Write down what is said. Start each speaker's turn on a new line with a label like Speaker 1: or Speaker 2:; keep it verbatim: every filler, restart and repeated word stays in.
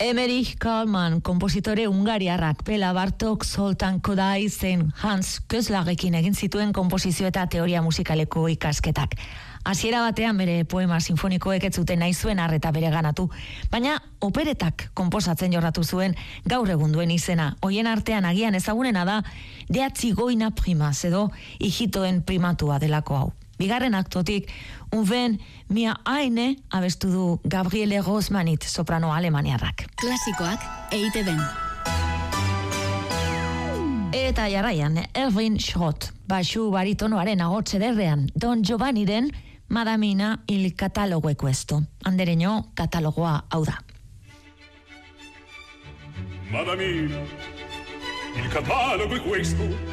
Speaker 1: Emmerich Kalman, kompositore hungariarrak, Bela Bartok, Zoltán Kodály zein Hans Kösslarekin egin zituen komposizio eta teoria musikaleko ikasketak. Hasiera batean bere poema sinfonikoek ez zuten nahi zuen arreta bere ganatu, baina operetak konposatzen jorratu zuen gaur egun duen izena. Hoien artean agian ezagunena da De Atzigoina Primas edo Ijitoen primatua delako hau. Bigarren aktotik, unben Mia Aine abestu du Gabriele Rosmanit, soprano alemaniarrak.
Speaker 2: Klasikoak E I T B-n.
Speaker 1: Eta jarraian, Erwin Schrott, baxu baritonoaren ahots ederrean, Don Giovanniren Madamina il catalogo e questo. Andereño katalogoa hau da.
Speaker 3: Madamina, il catalogo è questo.